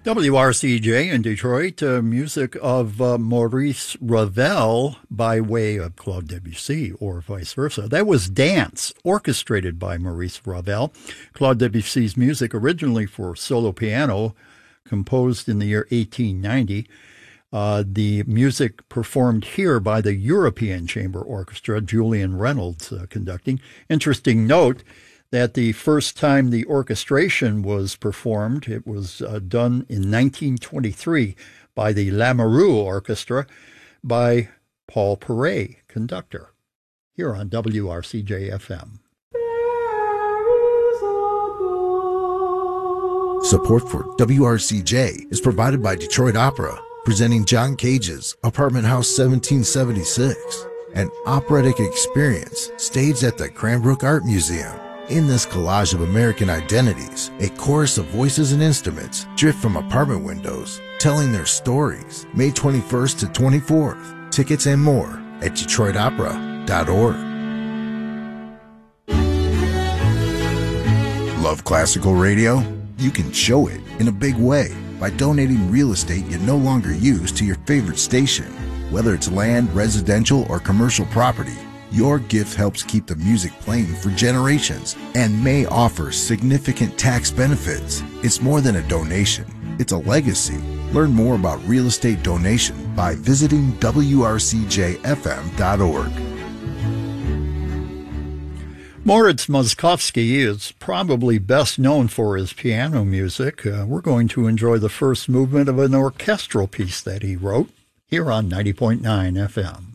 WRCJ in Detroit, music of Maurice Ravel by way of Claude Debussy, or vice versa. That was Dance, orchestrated by Maurice Ravel. Claude Debussy's music, originally for solo piano, composed in the year 1890. The music performed here by the European Chamber Orchestra, Julian Reynolds conducting. Interesting note that the first time the orchestration was performed, it was done in 1923 by the Lamoureux Orchestra by Paul Paray, conductor, here on WRCJ-FM. Support for WRCJ is provided by Detroit Opera, presenting John Cage's Apartment House 1776, an operatic experience staged at the Cranbrook Art Museum. In this collage of American identities, a chorus of voices and instruments drift from apartment windows, telling their stories. May 21st to 24th. Tickets and more at DetroitOpera.org. Love classical radio? You can show it in a big way by donating real estate you no longer use to your favorite station. Whether it's land, residential, or commercial property, your gift helps keep the music playing for generations and may offer significant tax benefits. It's more than a donation. It's a legacy. Learn more about real estate donation by visiting WRCJFM.org. Moritz Moszkowski is probably best known for his piano music. We're going to enjoy the first movement of an orchestral piece that he wrote here on 90.9 FM.